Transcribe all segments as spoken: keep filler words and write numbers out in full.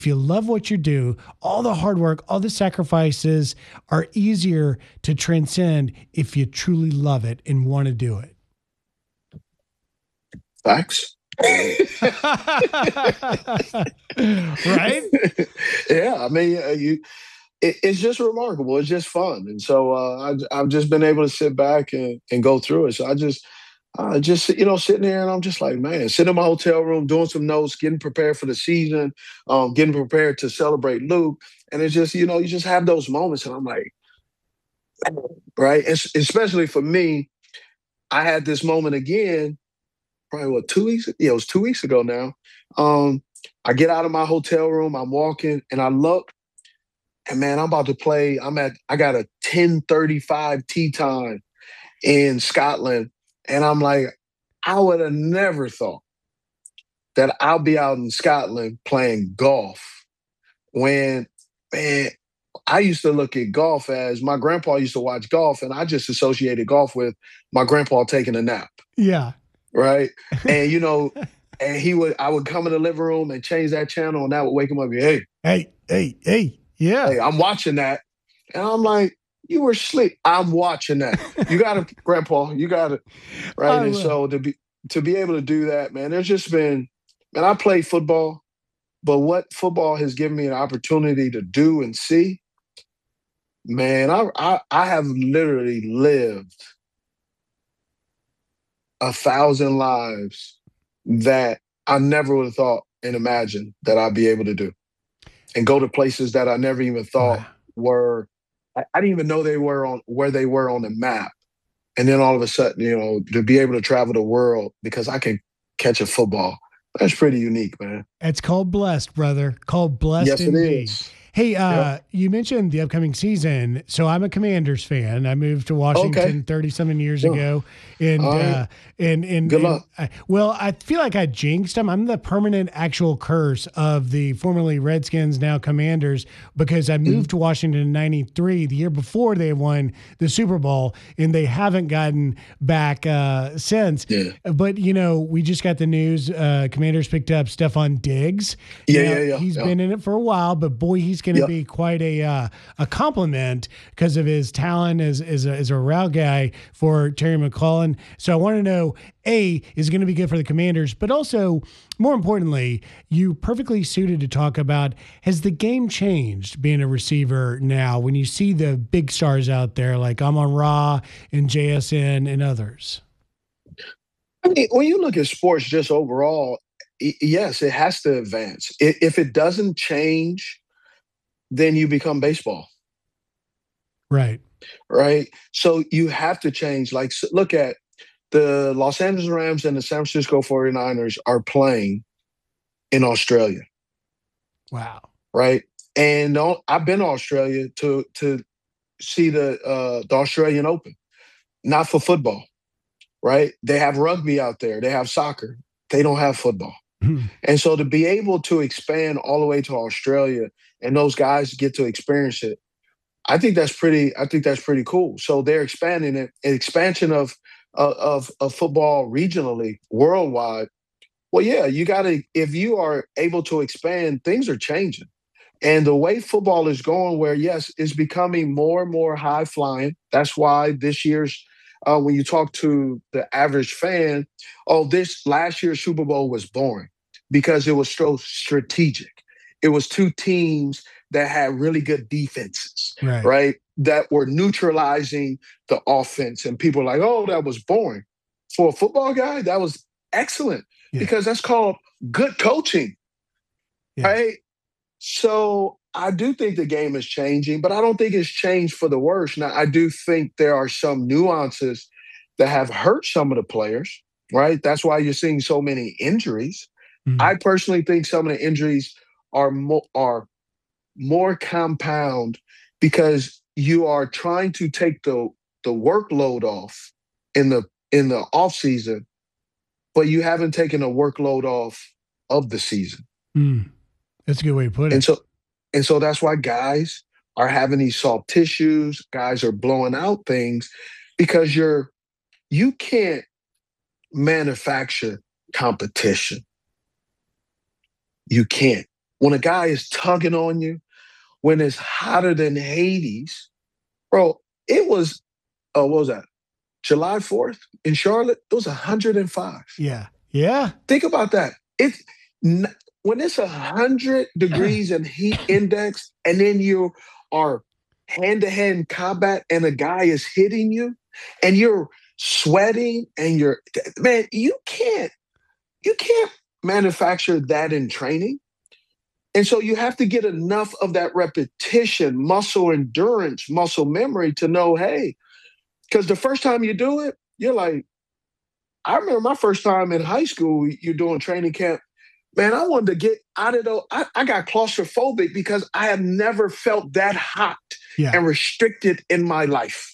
if you love what you do, all the hard work, all the sacrifices are easier to transcend if you truly love it and want to do it. Facts. Right? Yeah, I mean, uh, you. It, it's just remarkable. It's just fun, and so uh, I, I've just been able to sit back and, and go through it. So I just, uh, just you know, sitting there, and I'm just like, man, sitting in my hotel room, doing some notes, getting prepared for the season, um, getting prepared to celebrate Luke, and it's just, you know, you just have those moments, and I'm like, right, and especially for me, I had this moment again, probably what two weeks? Yeah, it was two weeks ago now. Um, I get out of my hotel room, I'm walking, and I look. And man, I'm about to play. I'm at, I got a ten thirty-five tee time in Scotland. And I'm like, I would have never thought that I'll be out in Scotland playing golf when, man, I used to look at golf as my grandpa used to watch golf, and I just associated golf with my grandpa taking a nap. Yeah. Right. And, you know, and he would, I would come in the living room and change that channel, and that would wake him up. Hey, hey, hey, hey. Yeah. Hey, I'm watching that. And I'm like, you were asleep. I'm watching that. You got it, Grandpa. You got it. Right. And so to be to be able to do that, man, there's just been, man, I played football, but what football has given me an opportunity to do and see, man, I I, I have literally lived a thousand lives that I never would have thought and imagined that I'd be able to do. And go to places that I never even thought wow. were, I, I didn't even know they were on where they were on the map. And then all of a sudden, you know, to be able to travel the world because I can catch a football. That's pretty unique, man. It's called blessed, brother. Called blessed yes, indeed. It is. Hey, uh, yep. you mentioned the upcoming season. So I'm a Commanders fan. I moved to Washington thirty-something okay. years ago. And, right. uh, and, and, Good and luck. I, well, I feel like I jinxed them. I'm the permanent actual curse of the formerly Redskins, now Commanders, because I moved mm-hmm. to Washington in ninety-three, the year before they won the Super Bowl, and they haven't gotten back uh, since. Yeah. But, you know, we just got the news. Uh, Commanders picked up Stephon Diggs. Yeah, now, yeah, yeah. He's yeah. been in it for a while, but boy, he's going to yep. be quite a uh, a compliment because of his talent as, as, a, as a route guy for Terry McLaurin. So I want to know, A, is going to be good for the Commanders, but also, more importantly, you perfectly suited to talk about, has the game changed being a receiver now when you see the big stars out there like Amon-Ra and J S N and others? I mean, when you look at sports just overall, yes, it has to advance. If it doesn't change, then you become baseball. Right. Right. So you have to change. Like, look at the Los Angeles Rams and the San Francisco forty-niners are playing in Australia. Wow. Right. And I've been to Australia to to see the uh, the Australian Open, not for football. Right. They have rugby out there. They have soccer. They don't have football. And so to be able to expand all the way to Australia and those guys get to experience it, I think that's pretty. I think that's pretty cool. So they're expanding it, an expansion of of of football regionally, worldwide. Well, yeah, you got to. If you are able to expand, things are changing, and the way football is going, where yes, it's becoming more and more high flying. That's why this year's. Uh, when you talk to the average fan, oh, this last year's Super Bowl was boring because it was so strategic. It was two teams that had really good defenses, right. right? That were neutralizing the offense. And people are like, oh, that was boring. For a football guy, that was excellent yeah. because that's called good coaching, yeah. right? So I do think the game is changing, but I don't think it's changed for the worse. Now, I do think there are some nuances that have hurt some of the players, right? That's why you're seeing so many injuries. Mm-hmm. I personally think some of the injuries are more, are more compound because you are trying to take the, the workload off in the in the off season, but you haven't taken the workload off of the season. Mm. That's a good way to put it. And so, and so that's why guys are having these soft tissues. Guys are blowing out things because you're you can't manufacture competition. You can't. when a guy is tugging on you, when it's hotter than Hades, bro, it was, oh, what was that? July fourth in Charlotte, it was one hundred five. Yeah. Yeah. Think about that. It's when it's one hundred degrees and heat index, and then you are hand-to-hand combat and a guy is hitting you and you're sweating and you're, man, you can't, you can't manufacture that in training. And so you have to get enough of that repetition, muscle endurance, muscle memory to know, hey, because the first time you do it, you're like, I remember my first time in high school, you're doing training camp. Man, I wanted to get out of the, I, I got claustrophobic because I have never felt that hot yeah. and restricted in my life.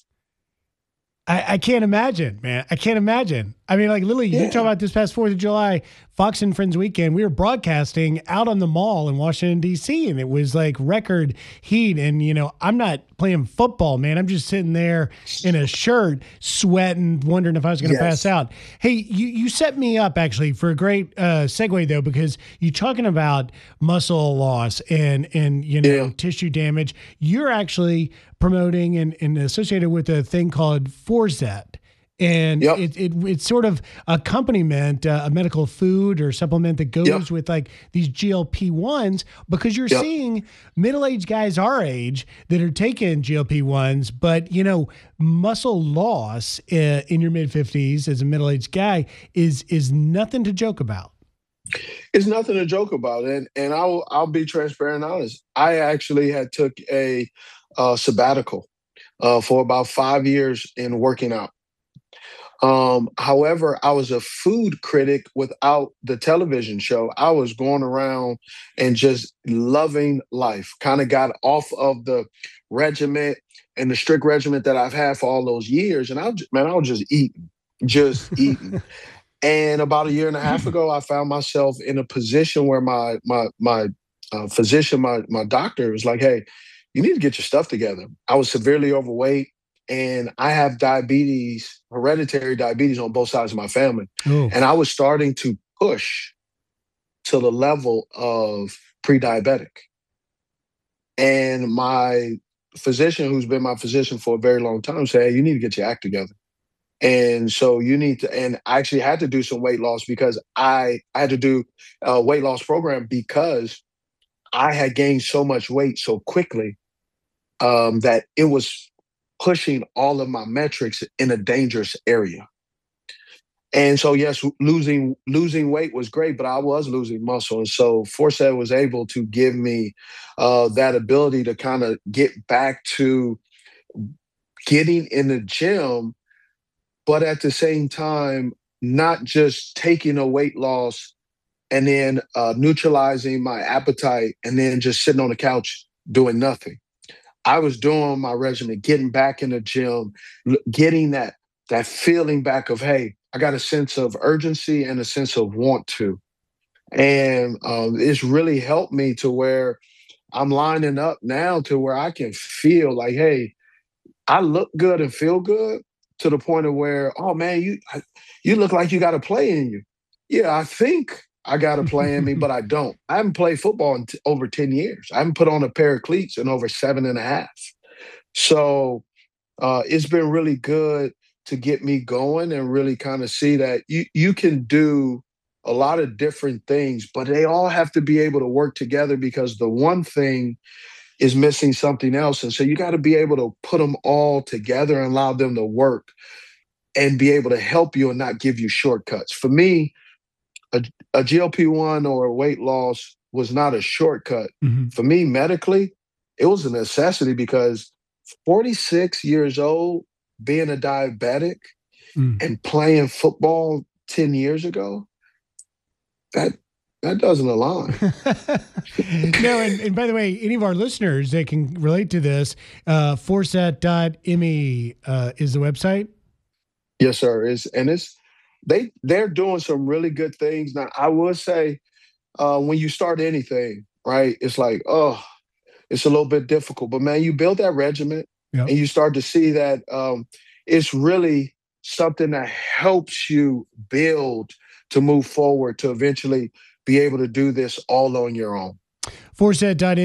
I, I can't imagine, man. I can't imagine. I mean, like, Lily, yeah. you talk about this past fourth of July, Fox and Friends weekend. We were broadcasting out on the mall in Washington, D C, and it was like record heat. And, you know, I'm not playing football, man. I'm just sitting there in a shirt, sweating, wondering if I was going to yes. pass out. Hey, you, you set me up, actually, for a great uh, segue, though, because you're talking about muscle loss and, and you know, yeah. tissue damage. You're actually promoting and, and associated with a thing called Forzet. And yep. it, it it's sort of accompaniment, uh, a medical food or supplement that goes yep. with like these G L P ones, because you're yep. seeing middle-aged guys our age that are taking G L P ones, but, you know, muscle loss uh, in your mid-fifties as a middle-aged guy is is nothing to joke about. It's nothing to joke about. And and I'll, I'll be transparent and honest. I actually had took a uh, sabbatical uh, for about five years in working out. Um, however, I was a food critic without the television show. I was going around and just loving life, kind of got off of the regiment and the strict regiment that I've had for all those years. And I, man, I was just eating, just eating. And about a year and a half ago, I found myself in a position where my, my, my uh, physician, my, my doctor was like, hey, you need to get your stuff together. I was severely overweight. And I have diabetes, hereditary diabetes on both sides of my family. Ooh. And I was starting to push to the level of pre-diabetic. And my physician, who's been my physician for a very long time, said, hey, you need to get your act together. And so you need to, and I actually had to do some weight loss because I, I had to do a weight loss program because I had gained so much weight so quickly um, that it was pushing all of my metrics in a dangerous area. And so, yes, losing losing weight was great, but I was losing muscle. And so Forzet was able to give me uh, that ability to kind of get back to getting in the gym, but at the same time, not just taking a weight loss and then uh, neutralizing my appetite and then just sitting on the couch doing nothing. I was doing my regimen, getting back in the gym, getting that that feeling back of, hey, I got a sense of urgency and a sense of want to. And um, it's really helped me to where I'm lining up now to where I can feel like, hey, I look good and feel good to the point of where, oh, man, you you look like you got a play in you. Yeah, I think I got a play in me, but I don't. I haven't played football in t- over ten years. I haven't put on a pair of cleats in over seven and a half. So uh, it's been really good to get me going and really kind of see that you, you can do a lot of different things, but they all have to be able to work together because the one thing is missing something else. And so you got to be able to put them all together and allow them to work and be able to help you and not give you shortcuts. For me, A, a G L P one or weight loss was not a shortcut. Mm-hmm. For me, medically, it was a necessity because forty-six years old, being a diabetic mm. and playing football ten years ago, that that doesn't align. No, and, and by the way, any of our listeners that can relate to this, uh, forzet dot m e uh, is the website? Yes, sir. It's, and it's They they're doing some really good things. Now, I will say, uh, when you start anything, right, it's like, oh, it's a little bit difficult. But man, you build that regiment, yep. and you start to see that um, it's really something that helps you build to move forward to eventually be able to do this all on your own. Forset dot